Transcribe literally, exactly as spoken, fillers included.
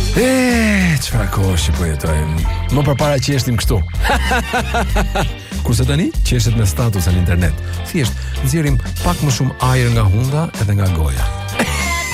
E, çfarë kohësh që po jetojmë. Më përpara qeshtim kështu. Kurse tani qeshet me status në internet. Thjesht nxjerrim pak më shumë ajër nga hunda edhe nga goja.